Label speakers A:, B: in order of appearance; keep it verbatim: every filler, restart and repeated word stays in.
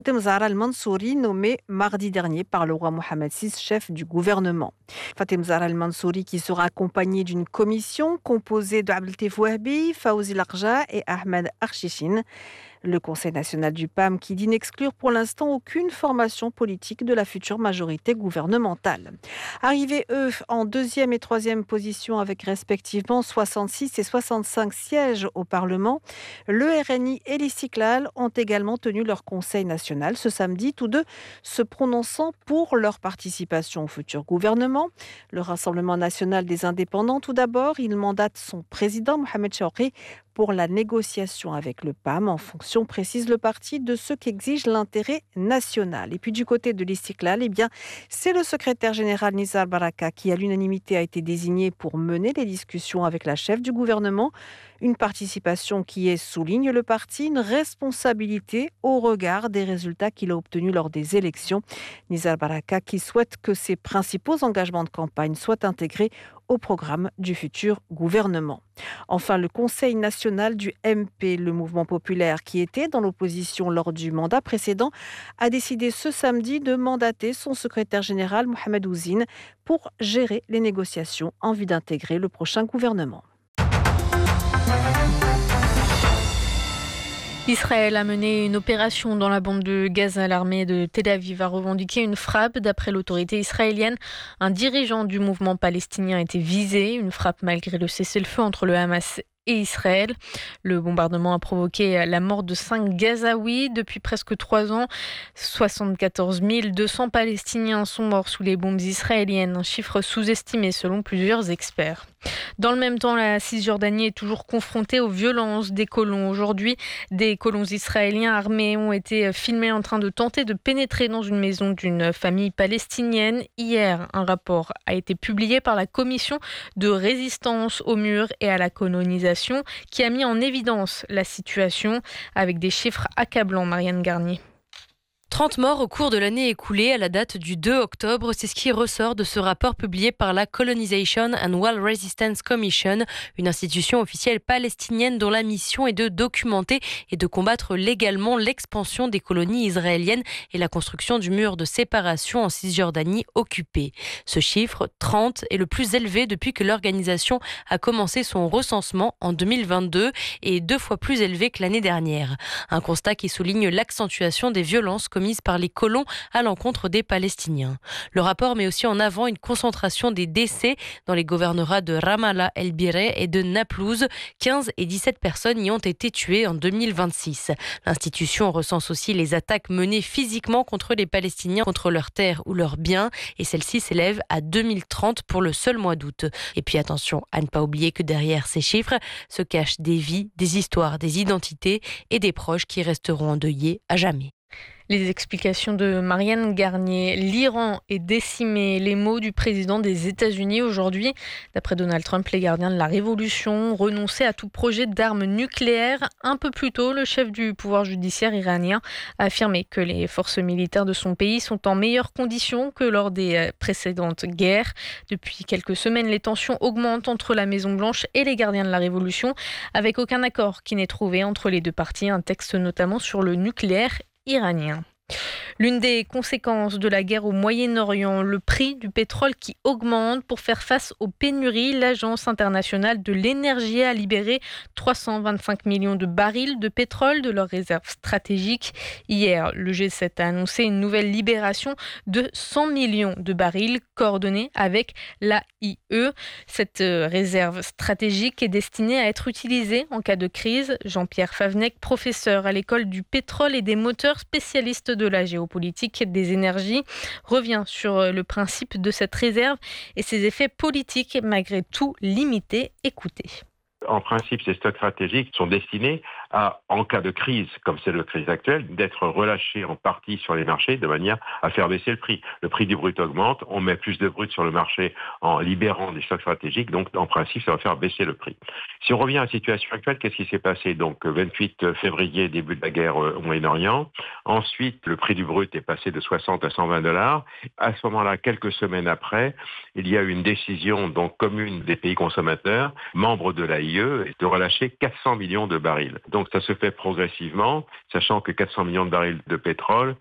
A: Fatem Zahra al-Mansouri, nommé mardi dernier par le roi Mohamed six, chef du gouvernement. Fatem Zahra al-Mansouri qui sera accompagné d'une commission composée de Abdeltif Wahbi, Fawzi Larja et Ahmed Archichine. Le Conseil national du P A M qui dit n'exclure pour l'instant aucune formation politique de la future majorité gouvernementale. Arrivés, eux, en deuxième et troisième position avec respectivement soixante-six et soixante-cinq sièges au Parlement, le R N I et l'Istiklal ont également tenu leur Conseil national ce samedi, tous deux se prononçant pour leur participation au futur gouvernement. Le Rassemblement national des indépendants, tout d'abord, il mandate son président, Mohamed Chaouri, pour la négociation avec le P A M en fonction, précise le parti, de ce qu'exige l'intérêt national. Et puis du côté de l'Istiklal, eh bien, c'est le secrétaire général Nizar Baraka qui à l'unanimité a été désigné pour mener les discussions avec la chef du gouvernement. Une participation qui est, souligne le parti, une responsabilité au regard des résultats qu'il a obtenus lors des élections. Nizar Baraka qui souhaite que ses principaux engagements de campagne soient intégrés au programme du futur gouvernement. Enfin, le Conseil national du M P, le mouvement populaire qui était dans l'opposition lors du mandat précédent, a décidé ce samedi de mandater son secrétaire général Mohamed Ouzine pour gérer les négociations en vue d'intégrer le prochain gouvernement.
B: Israël a mené une opération dans la bande de Gaza. L'armée de Tel Aviv a revendiqué une frappe. D'après l'autorité israélienne, un dirigeant du mouvement palestinien a été visé. Une frappe malgré le cessez-le-feu entre le Hamas et Israël. Le bombardement a provoqué la mort de cinq Gazaouis. Depuis presque trois ans, soixante-quatorze mille deux cents Palestiniens sont morts sous les bombes israéliennes, un chiffre sous-estimé selon plusieurs experts. Dans le même temps, la Cisjordanie est toujours confrontée aux violences des colons. Aujourd'hui, des colons israéliens armés ont été filmés en train de tenter de pénétrer dans une maison d'une famille palestinienne. Hier, un rapport a été publié par la commission de résistance aux murs et à la colonisation qui a mis en évidence la situation avec des chiffres accablants. Marianne Garnier.
C: trente morts au cours de l'année écoulée à la date du deux octobre, c'est ce qui ressort de ce rapport publié par la Colonization and Wall Resistance Commission, une institution officielle palestinienne dont la mission est de documenter et de combattre légalement l'expansion des colonies israéliennes et la construction du mur de séparation en Cisjordanie occupée. Ce chiffre, trente, est le plus élevé depuis que l'organisation a commencé son recensement en deux mille vingt-deux et deux fois plus élevé que l'année dernière. Un constat qui souligne l'accentuation des violences commises par les colons à l'encontre des Palestiniens. Le rapport met aussi en avant une concentration des décès dans les gouvernorats de Ramallah, El Bireh et de Naplouse. quinze et dix-sept personnes y ont été tuées en deux mille vingt-six. L'institution recense aussi les attaques menées physiquement contre les Palestiniens, contre leurs terres ou leurs biens, et celle-ci s'élève à deux mille trente pour le seul mois d'août. Et puis attention à ne pas oublier que derrière ces chiffres se cachent des vies, des histoires, des identités et des proches qui resteront endeuillés à jamais.
B: Les explications de Marianne Garnier. L'Iran est décimé. Les mots du président des États-Unis aujourd'hui. D'après Donald Trump, les gardiens de la révolution renonçaient à tout projet d'armes nucléaires. Un peu plus tôt, le chef du pouvoir judiciaire iranien a affirmé que les forces militaires de son pays sont en meilleures conditions que lors des précédentes guerres. Depuis quelques semaines, les tensions augmentent entre la Maison-Blanche et les gardiens de la révolution, avec aucun accord qui n'est trouvé entre les deux parties. Un texte notamment sur le nucléaire iranien. L'une des conséquences de la guerre au Moyen-Orient, le prix du pétrole qui augmente. Pour faire face aux pénuries, l'Agence internationale de l'énergie a libéré trois cent vingt-cinq millions de barils de pétrole de leurs réserves stratégiques. Hier, le G sept a annoncé une nouvelle libération de cent millions de barils coordonnée avec l'A I E. Cette réserve stratégique est destinée à être utilisée en cas de crise. Jean-Pierre Favnec, professeur à l'école du pétrole et des moteurs, spécialiste de la géopolitique des énergies, revient sur le principe de cette réserve et ses effets politiques malgré tout limités. Écoutez.
D: En principe, ces stocks stratégiques sont destinés à, en cas de crise, comme c'est le crise actuelle, d'être relâchés en partie sur les marchés de manière à faire baisser le prix. Le prix du brut augmente, on met plus de brut sur le marché en libérant des stocks stratégiques, donc en principe, ça va faire baisser le prix. Si on revient à la situation actuelle, qu'est-ce qui s'est passé? Donc, vingt-huit février, début de la guerre au Moyen-Orient. Ensuite, le prix du brut est passé de soixante à cent vingt dollars. À ce moment-là, quelques semaines après, il y a eu une décision donc commune des pays consommateurs, membres de l'A I E, de relâcher quatre cents millions de barils. Donc, donc ça se fait progressivement, sachant que quatre cents millions de barils de pétrole,